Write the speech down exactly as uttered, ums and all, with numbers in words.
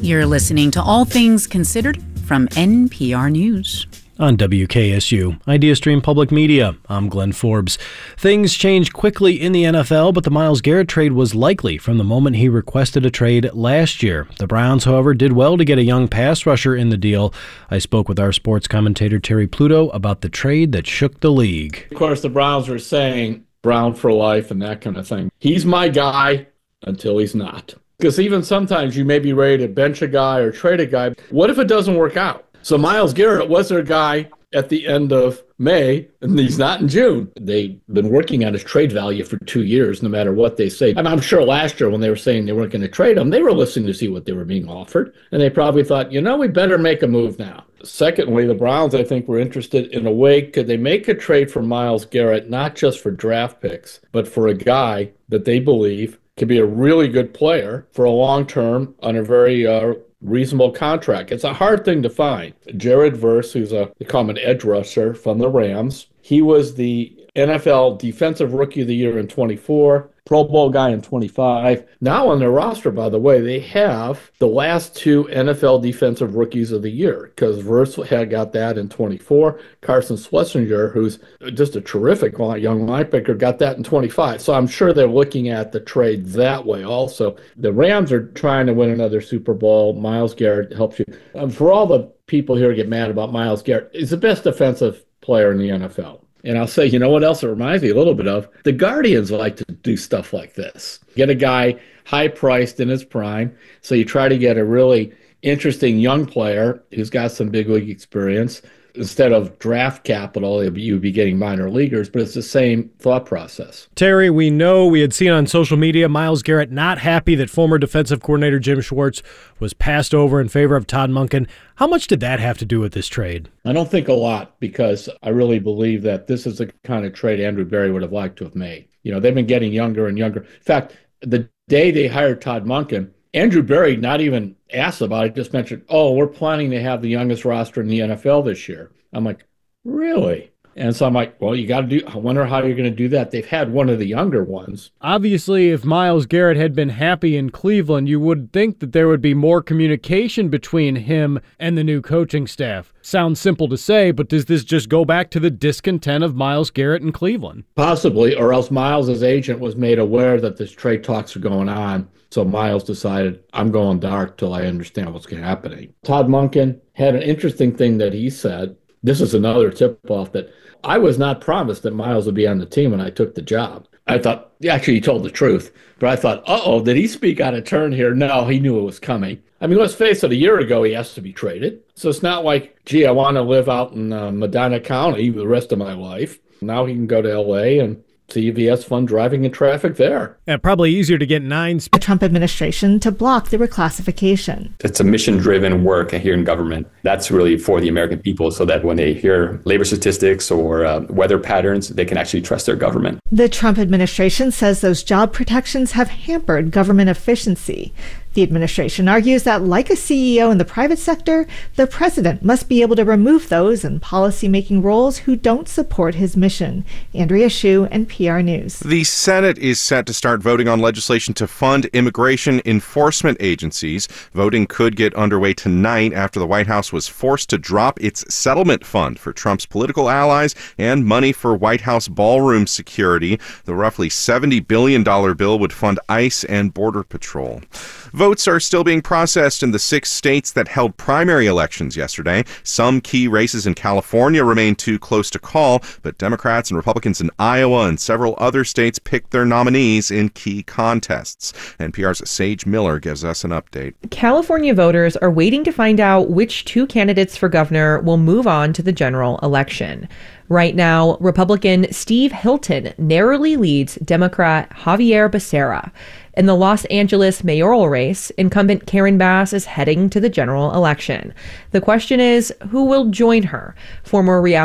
You're listening to All Things Considered from N P R News. On W K S U, IdeaStream Public Media, I'm Glenn Forbes. Things change quickly in the N F L, but the Myles Garrett trade was likely from the moment he requested a trade last year. The Browns, however, did well to get a young pass rusher in the deal. I spoke with our sports commentator Terry Pluto about the trade that shook the league. Of course, the Browns were saying Brown for life and that kind of thing. He's my guy until he's not. Because even sometimes you may be ready to bench a guy or trade a guy. What if it doesn't work out? So Myles Garrett was their guy at the end of May, and he's not in June. They've been working on his trade value for two years, no matter what they say. And I'm sure last year when they were saying they weren't going to trade him, they were listening to see what they were being offered. And they probably thought, you know, we better make a move now. Secondly, the Browns, I think, were interested in a way, could they make a trade for Myles Garrett, not just for draft picks, but for a guy that they believe could be a really good player for a long term on a very uh, reasonable contract. It's a hard thing to find. Jared Verse, who's a, they call him an edge rusher from the Rams. He was the N F L Defensive Rookie of the Year in twenty-four, Pro Bowl guy in twenty-five. Now on their roster, by the way, they have the last two N F L Defensive Rookies of the Year, because Verse had got that in twenty-four. Carson Schlesinger, who's just a terrific young linebacker, got that in twenty-five. So I'm sure they're looking at the trade that way also. The Rams are trying to win another Super Bowl. Myles Garrett helps you. Um, for all the people here who get mad about Myles Garrett, he's the best defensive player in the N F L. And I'll say, you know what else it reminds me a little bit of? The Guardians like to do stuff like this. Get a guy high-priced in his prime, so you try to get a really interesting young player who's got some big league experience. Instead of draft capital, you would be getting minor leaguers, but it's the same thought process. Terry, we know we had seen on social media Myles Garrett not happy that former defensive coordinator Jim Schwartz was passed over in favor of Todd Monken. How much did that have to do with this trade? I don't think a lot, because I really believe that this is the kind of trade Andrew Berry would have liked to have made. You know, they've been getting younger and younger. In fact, the day they hired Todd Monken, Andrew Berry not even asked about it, just mentioned, oh, we're planning to have the youngest roster in the N F L this year. I'm like, really? And so I'm like, well, you got to do, I wonder how you're going to do that. They've had one of the younger ones. Obviously, if Myles Garrett had been happy in Cleveland, you would think that there would be more communication between him and the new coaching staff. Sounds simple to say, but does this just go back to the discontent of Myles Garrett in Cleveland? Possibly, or else Myles' agent was made aware that this trade talks are going on. So Myles decided, I'm going dark till I understand what's happening. Todd Monken had an interesting thing that he said. This is another tip-off that I was not promised that Myles would be on the team when I took the job. I thought, actually, he told the truth. But I thought, uh-oh, did he speak out of turn here? No, he knew it was coming. I mean, let's face it, a year ago he asked to be traded. So it's not like, gee, I want to live out in uh, Medina County the rest of my life. Now he can go to L A and see if he has fun driving in traffic there. Yeah, probably easier to get nine. The Trump administration to block the reclassification. It's a mission-driven work here in government. That's really for the American people, so that when they hear labor statistics or uh, weather patterns, they can actually trust their government. The Trump administration says those job protections have hampered government efficiency. The administration argues that, like a C E O in the private sector, the president must be able to remove those in policymaking roles who don't support his mission. Andrea Hsu, N P R News. The Senate is set to start voting on legislation to fund immigration enforcement agencies. Voting could get underway tonight after the White House was forced to drop its settlement fund for Trump's political allies and money for White House ballroom security. The roughly seventy billion dollars bill would fund ICE and Border Patrol. Votes are still being processed in the six states that held primary elections yesterday. Some key races in California remain too close to call, but Democrats and Republicans in Iowa and several other states picked their nominees in key contests. N P R's Sage Miller gives us an update. California voters are waiting to find out which two candidates for governor will move on to the general election. Right now, Republican Steve Hilton narrowly leads Democrat Javier Becerra. In the Los Angeles mayoral race, incumbent Karen Bass is heading to the general election. The question is, who will join her? Former reality